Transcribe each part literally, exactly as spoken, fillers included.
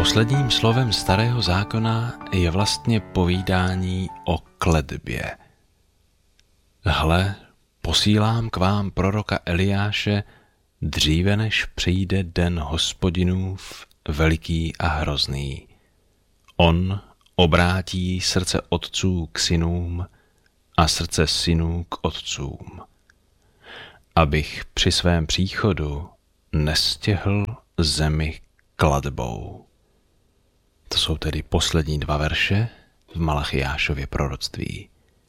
Posledním slovem Starého zákona je vlastně povídání o kletbě. Hle, posílám k vám proroka Eliáše dříve, než přijde den Hospodinův veliký a hrozný. On obrátí srdce otců k synům a srdce synů k otcům, abych při svém příchodu nestihl zemi klatbou. To jsou tedy poslední dva verše v Malachiášově proroctví.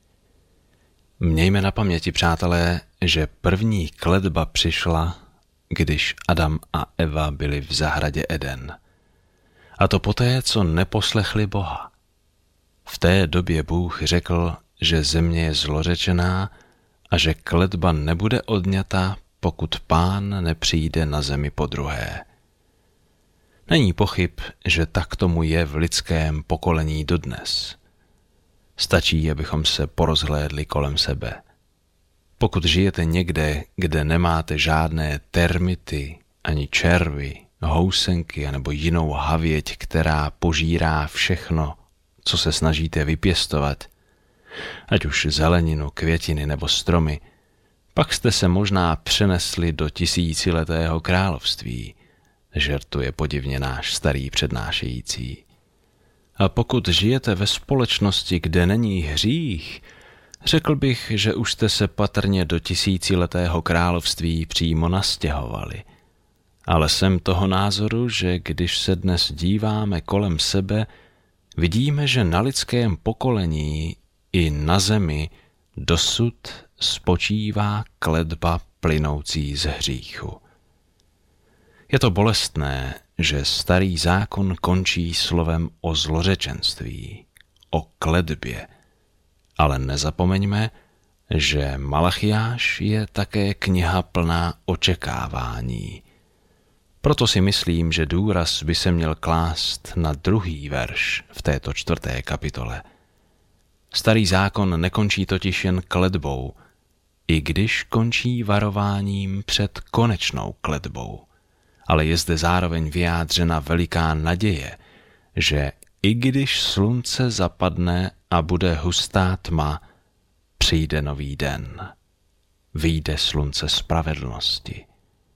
Mějme na paměti, přátelé, že první kletba přišla, když Adam a Eva byli v zahradě Eden. A to poté, co neposlechli Boha. V té době Bůh řekl, že země je zlořečená a že kletba nebude odňata, pokud Pán nepřijde na zemi podruhé. Není pochyb, že tak tomu je v lidském pokolení dodnes. Stačí, abychom se porozhlédli kolem sebe. Pokud žijete někde, kde nemáte žádné termity, ani červy, housenky anebo jinou havěť, která požírá všechno, co se snažíte vypěstovat, ať už zeleninu, květiny nebo stromy, pak jste se možná přenesli do tisíciletého království, žertuje podivně náš starý přednášející. A pokud žijete ve společnosti, kde není hřích, řekl bych, že už jste se patrně do tisíciletého království přímo nastěhovali. Ale jsem toho názoru, že když se dnes díváme kolem sebe, vidíme, že na lidském pokolení i na zemi dosud spočívá kletba plynoucí z hříchu. Je to bolestné, že Starý zákon končí slovem o zlořečenství, o kletbě, ale nezapomeňme, že Malachiáš je také kniha plná očekávání. Proto si myslím, že důraz by se měl klást na druhý verš v této čtvrté kapitole. Starý zákon nekončí totiž jen kletbou, i když končí varováním před konečnou kletbou. Ale je zde zároveň vyjádřena veliká naděje, že i když slunce zapadne a bude hustá tma, přijde nový den. Vyjde slunce spravedlnosti.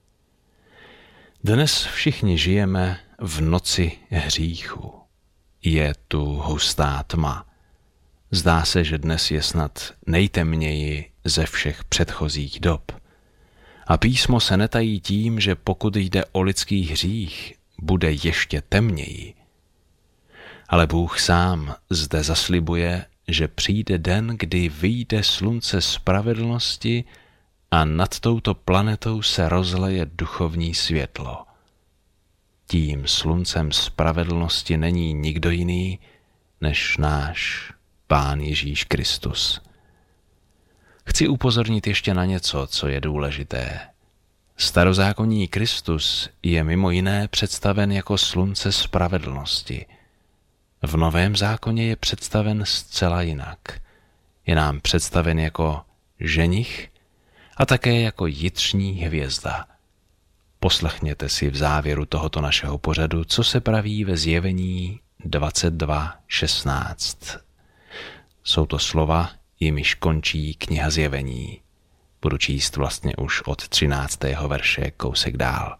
Dnes všichni žijeme v noci hříchu. Je tu hustá tma. Zdá se, že dnes je snad nejtemněji ze všech předchozích dob. A písmo se netají tím, že pokud jde o lidský hřích, bude ještě temněji. Ale Bůh sám zde zaslibuje, že přijde den, kdy vyjde slunce spravedlnosti a nad touto planetou se rozleje duchovní světlo. Tím sluncem spravedlnosti není nikdo jiný, než náš Pán Ježíš Kristus. Chci upozornit ještě na něco, co je důležité. Starozákonní Kristus je mimo jiné představen jako slunce spravedlnosti. V Novém zákoně je představen zcela jinak. Je nám představen jako ženich a také jako jitřní hvězda. Poslechněte si v závěru tohoto našeho pořadu, co se praví ve Zjevení dvacet dva šestnáct. Jsou to slova, jimiž končí kniha Zjevení. Budu číst vlastně už od třináctého verše kousek dál.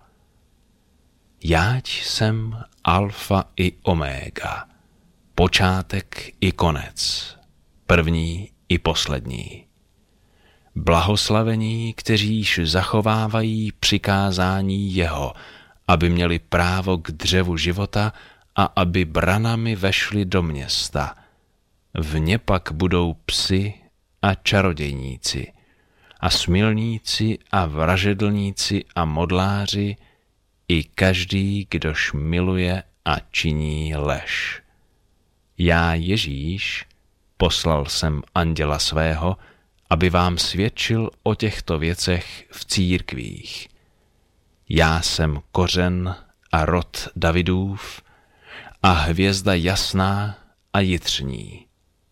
Jáť jsem alfa i omega, počátek i konec, první i poslední. Blahoslavení, kteříž zachovávají přikázání jeho, aby měli právo k dřevu života a aby branami vešli do města. V ně pak budou psi a čarodějníci, a smilníci a vražedlníci a modláři, i každý, kdož miluje a činí lež. Já, Ježíš, poslal jsem anděla svého, aby vám svědčil o těchto věcech v církvích. Já jsem kořen a rod Davidův a hvězda jasná a jitřní.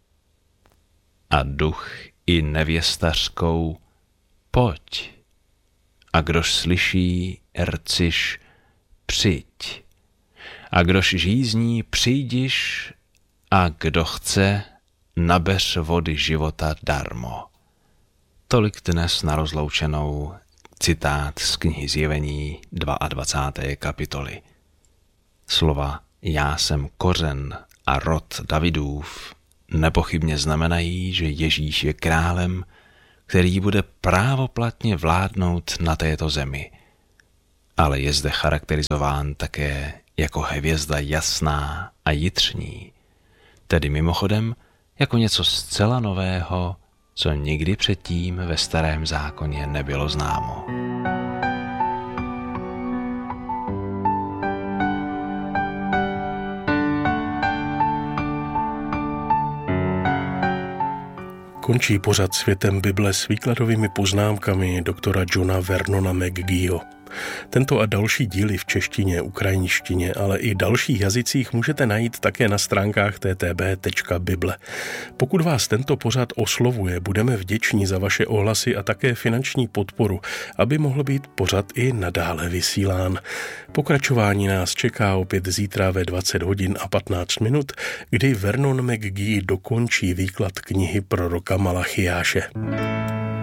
A duch i nevěstařskou, pojď. A kdož slyší, rciš, přijď. A A kdož žízní, přijdiš, a kdo chce, nabeř vody života darmo. Tolik dnes na rozloučenou citát z knihy Zjevení dvacáté druhé kapitoly. Slova já jsem kořen a rod Davidův nepochybně znamenají, že Ježíš je králem, který bude právoplatně vládnout na této zemi. Ale je zde charakterizován také jako hvězda jasná a jitřní, tedy mimochodem jako něco zcela nového, co nikdy předtím ve Starém zákoně nebylo známo. Končí pořad Světem Bible s výkladovými poznámkami doktora Johna Vernona McGeeho. Tento a další díly v češtině, ukrajinštině, ale i dalších jazycích můžete najít také na stránkách t t b tečka bible. Pokud vás tento pořad oslovuje, budeme vděční za vaše ohlasy a také finanční podporu, aby mohl být pořad i nadále vysílán. Pokračování nás čeká opět zítra ve dvacet hodin a patnáct minut, kdy Vernon McGee dokončí výklad knihy proroka Malachiáše.